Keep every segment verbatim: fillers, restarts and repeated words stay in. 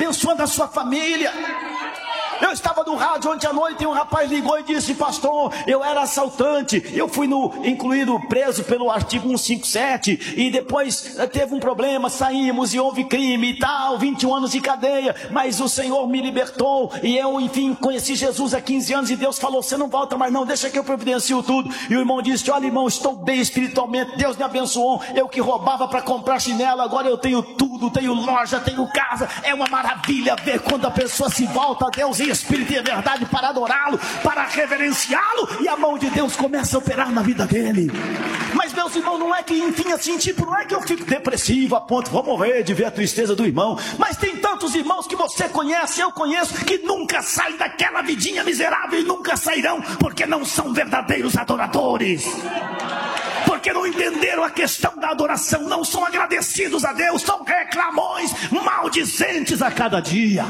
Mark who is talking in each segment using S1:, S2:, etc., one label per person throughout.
S1: abençoando a sua família. Eu estava no rádio ontem à noite e um rapaz ligou e disse: pastor, eu era assaltante, eu fui no, incluído preso pelo artigo cento e cinquenta e sete, e depois teve um problema, saímos e houve crime e tal, vinte e um anos de cadeia, mas o Senhor me libertou, e eu enfim conheci Jesus há quinze anos, e Deus falou: você não volta mais não, deixa que eu providencio tudo. E o irmão disse: olha irmão, estou bem espiritualmente, Deus me abençoou, eu que roubava para comprar chinelo, agora eu tenho tudo, tenho loja, tenho casa. É uma maravilha ver quando a pessoa se volta a Deus em espírito e em verdade para adorá-lo, para reverenciá-lo, e a mão de Deus começa a operar na vida dele. Mas meus irmãos, não é que enfim assim, tipo, não é que eu fico depressivo a ponto, vou morrer de ver a tristeza do irmão, mas tem tantos irmãos que você conhece, eu conheço, que nunca saem daquela vidinha miserável e nunca sairão, porque não são verdadeiros adoradores, porque não entenderam a questão da adoração, não são agradecidos a Deus, são reclamões, maldizentes a cada dia.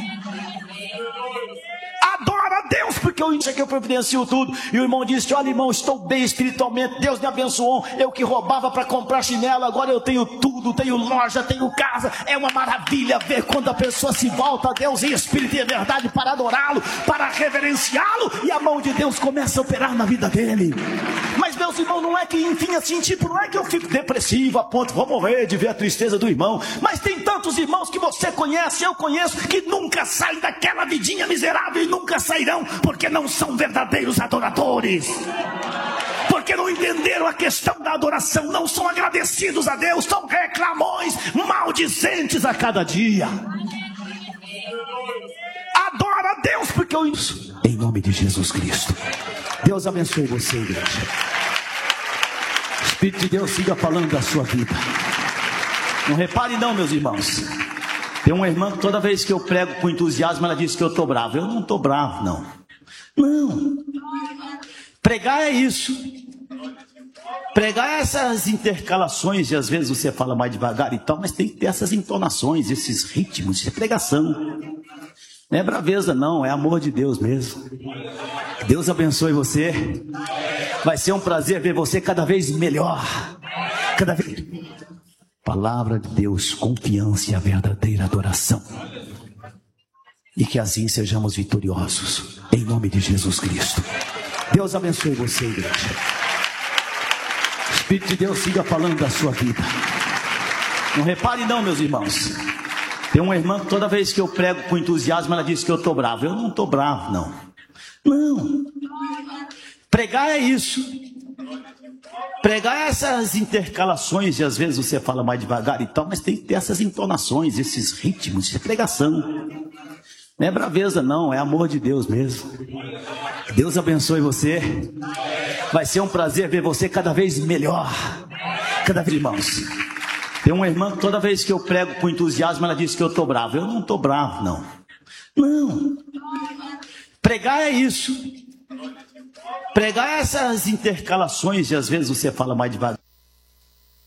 S1: Adora a Deus, porque eu que eu providencio tudo. E o irmão disse: olha irmão, estou bem espiritualmente, Deus me abençoou, eu que roubava para comprar chinelo, agora eu tenho tudo, tenho loja, tenho casa. É uma maravilha ver quando a pessoa se volta a Deus em espírito e em verdade para adorá-lo, para reverenciá-lo, e a mão de Deus começa a operar na vida dele. Mas meus irmãos, não é que enfim assim, tipo, não é que eu fico depressivo a ponto, vou morrer de ver a tristeza do irmão, mas tem tantos irmãos que você conhece, eu conheço, que nunca saem daquela vidinha miserável e nunca sairão, porque não são verdadeiros adoradores, porque não entenderam a questão da adoração, não são agradecidos a Deus, são reclamões, maldizentes a cada dia. Adora a Deus, porque eu... em nome de Jesus Cristo. Deus abençoe você, igreja. O Espírito de Deus siga falando da sua vida. Não repare não, meus irmãos. Tem uma irmã que toda vez que eu prego com entusiasmo, ela diz que eu estou bravo. Eu não estou bravo, não. Não. Pregar é isso. Pregar é essas intercalações, e às vezes você fala mais devagar e tal, mas tem que ter essas entonações, esses ritmos de pregação. Não é braveza não, é amor de Deus mesmo. Deus abençoe você. Vai ser um prazer ver você cada vez melhor. Cada vez... Palavra de Deus, confiança e a verdadeira adoração. E que assim sejamos vitoriosos, em nome de Jesus Cristo. Deus abençoe você, igreja. O Espírito de Deus siga falando da sua vida. Não repare não, meus irmãos. Tem uma irmã que toda vez que eu prego com entusiasmo, ela diz que eu estou bravo. Eu não estou bravo, não. Não. Pregar é isso. Pregar é essas intercalações, e às vezes você fala mais devagar e tal, mas tem que ter essas entonações, esses ritmos de pregação. Não é braveza não, é amor de Deus mesmo. Deus abençoe você. Vai ser um prazer ver você cada vez melhor. Cada vez, irmãos. Tem uma irmã que toda vez que eu prego com entusiasmo, ela diz que eu estou bravo. Eu não estou bravo, não. Não. Pregar é isso. Pregar essas intercalações, e às vezes você fala mais devagar.